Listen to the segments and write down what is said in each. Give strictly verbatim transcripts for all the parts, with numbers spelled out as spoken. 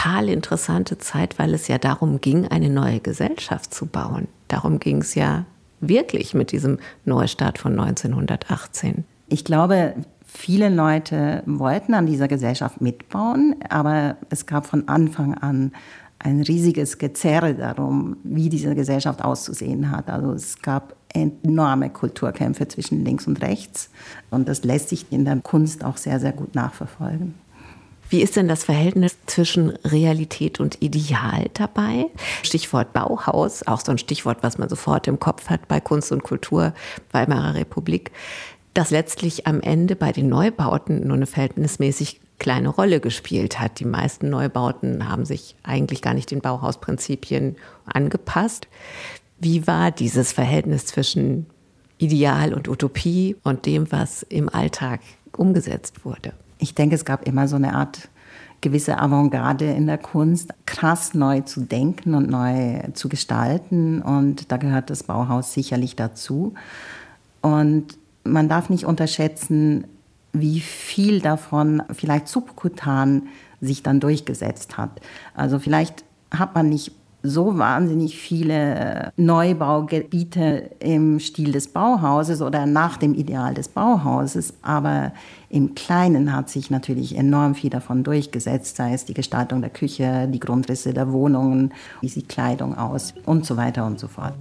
total interessante Zeit, weil es ja darum ging, eine neue Gesellschaft zu bauen. Darum ging es ja wirklich mit diesem Neustart von neunzehnhundertachtzehn. Ich glaube, viele Leute wollten an dieser Gesellschaft mitbauen, aber es gab von Anfang an ein riesiges Gezerre darum, wie diese Gesellschaft auszusehen hat. Also es gab enorme Kulturkämpfe zwischen links und rechts und das lässt sich in der Kunst auch sehr, sehr gut nachverfolgen. Wie ist denn das Verhältnis zwischen Realität und Ideal dabei? Stichwort Bauhaus, auch so ein Stichwort, was man sofort im Kopf hat bei Kunst und Kultur, Weimarer Republik, das letztlich am Ende bei den Neubauten nur eine verhältnismäßig kleine Rolle gespielt hat. Die meisten Neubauten haben sich eigentlich gar nicht den Bauhausprinzipien angepasst. Wie war dieses Verhältnis zwischen Ideal und Utopie und dem, was im Alltag umgesetzt wurde? Ich denke, es gab immer so eine Art gewisse Avantgarde in der Kunst, krass neu zu denken und neu zu gestalten. Und da gehört das Bauhaus sicherlich dazu. Und man darf nicht unterschätzen, wie viel davon vielleicht subkutan sich dann durchgesetzt hat. Also vielleicht hat man nicht so wahnsinnig viele Neubaugebiete im Stil des Bauhauses oder nach dem Ideal des Bauhauses, aber im Kleinen hat sich natürlich enorm viel davon durchgesetzt, sei es die Gestaltung der Küche, die Grundrisse der Wohnungen, wie sieht Kleidung aus und so weiter und so fort.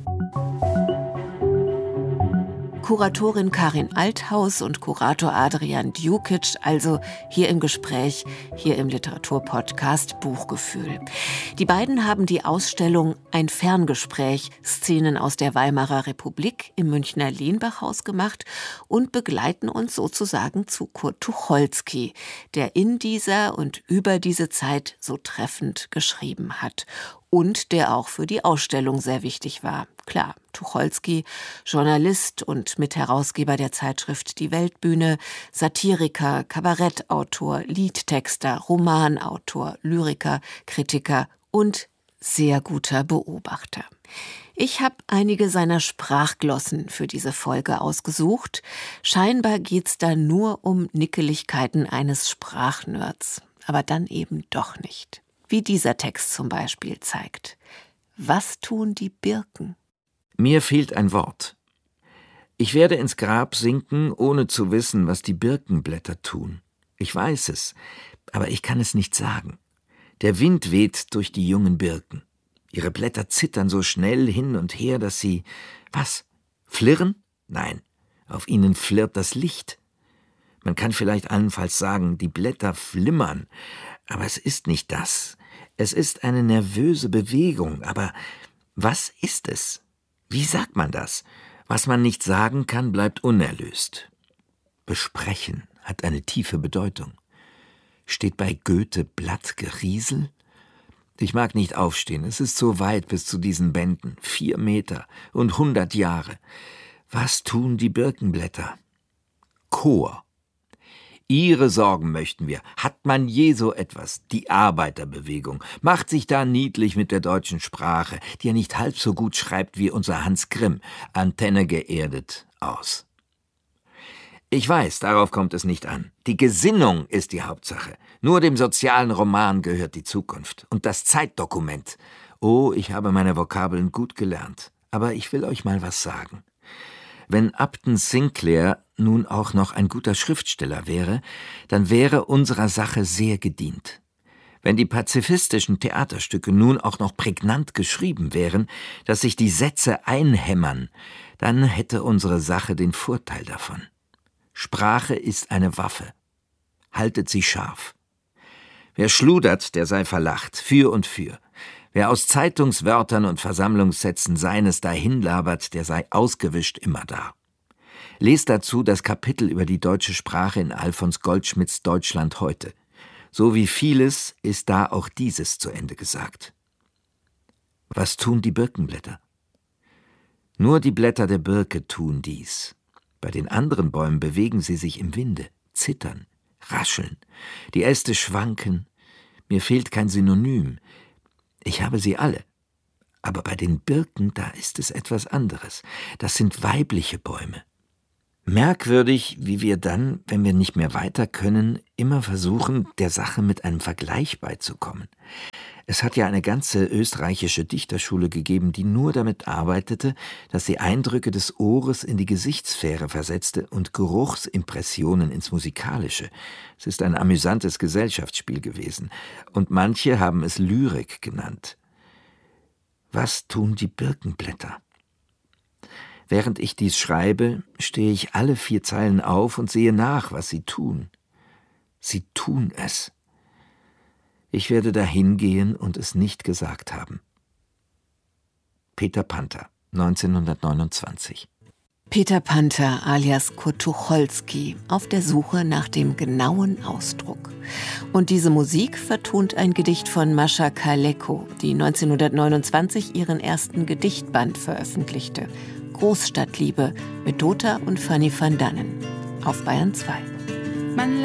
Kuratorin Karin Althaus und Kurator Adrian Djukic, also hier im Gespräch, hier im Literaturpodcast Buchgefühl. Die beiden haben die Ausstellung Ein Ferngespräch, Szenen aus der Weimarer Republik im Münchner Lenbachhaus gemacht und begleiten uns sozusagen zu Kurt Tucholsky, der in dieser und über diese Zeit so treffend geschrieben hat. Und der auch für die Ausstellung sehr wichtig war. Klar, Tucholsky, Journalist und Mitherausgeber der Zeitschrift Die Weltbühne, Satiriker, Kabarettautor, Liedtexter, Romanautor, Lyriker, Kritiker und sehr guter Beobachter. Ich habe einige seiner Sprachglossen für diese Folge ausgesucht. Scheinbar geht's da nur um Nickeligkeiten eines Sprachnerds. Aber dann eben doch nicht. Wie dieser Text zum Beispiel zeigt. Was tun die Birken? Mir fehlt ein Wort. Ich werde ins Grab sinken, ohne zu wissen, was die Birkenblätter tun. Ich weiß es, aber ich kann es nicht sagen. Der Wind weht durch die jungen Birken. Ihre Blätter zittern so schnell hin und her, dass sie... Was? Flirren? Nein, auf ihnen flirrt das Licht. Man kann vielleicht allenfalls sagen, die Blätter flimmern, aber es ist nicht das. Es ist eine nervöse Bewegung, aber was ist es? Wie sagt man das? Was man nicht sagen kann, bleibt unerlöst. Besprechen hat eine tiefe Bedeutung. Steht bei Goethe Blattgeriesel? Ich mag nicht aufstehen, es ist so weit bis zu diesen Bänden, vier Meter und hundert Jahre. Was tun die Birkenblätter? Chor. Ihre Sorgen möchten wir. Hat man je so etwas? Die Arbeiterbewegung macht sich da niedlich mit der deutschen Sprache, die ja nicht halb so gut schreibt wie unser Hans Grimm, Antenne geerdet, aus. Ich weiß, darauf kommt es nicht an. Die Gesinnung ist die Hauptsache. Nur dem sozialen Roman gehört die Zukunft. Und das Zeitdokument. Oh, ich habe meine Vokabeln gut gelernt. Aber ich will euch mal was sagen. Wenn Upton Sinclair nun auch noch ein guter Schriftsteller wäre, dann wäre unserer Sache sehr gedient. Wenn die pazifistischen Theaterstücke nun auch noch prägnant geschrieben wären, dass sich die Sätze einhämmern, dann hätte unsere Sache den Vorteil davon. Sprache ist eine Waffe. Haltet sie scharf. Wer schludert, der sei verlacht, für und für. Wer aus Zeitungswörtern und Versammlungssätzen seines dahinlabert, der sei ausgewischt immerdar. Lest dazu das Kapitel über die deutsche Sprache in Alfons Goldschmidts Deutschland heute. So wie vieles ist da auch dieses zu Ende gesagt. Was tun die Birkenblätter? Nur die Blätter der Birke tun dies. Bei den anderen Bäumen bewegen sie sich im Winde, zittern, rascheln. Die Äste schwanken. Mir fehlt kein Synonym. Ich habe sie alle. Aber bei den Birken, da ist es etwas anderes. Das sind weibliche Bäume. Merkwürdig, wie wir dann, wenn wir nicht mehr weiter können, immer versuchen, der Sache mit einem Vergleich beizukommen. Es hat ja eine ganze österreichische Dichterschule gegeben, die nur damit arbeitete, dass sie Eindrücke des Ohres in die Gesichtssphäre versetzte und Geruchsimpressionen ins Musikalische. Es ist ein amüsantes Gesellschaftsspiel gewesen, und manche haben es Lyrik genannt. Was tun die Birkenblätter? Während ich dies schreibe, stehe ich alle vier Zeilen auf und sehe nach, was sie tun. Sie tun es. Ich werde dahin gehen und es nicht gesagt haben. Peter Panther, neunzehnhundertneunundzwanzig. Peter Panther alias Kurt Tucholsky auf der Suche nach dem genauen Ausdruck. Und diese Musik vertont ein Gedicht von Mascha Kaleko, die neunzehnhundertneunundzwanzig ihren ersten Gedichtband veröffentlichte. Großstadtliebe mit Dota und Fanny van Dannen auf Bayern zwei. Man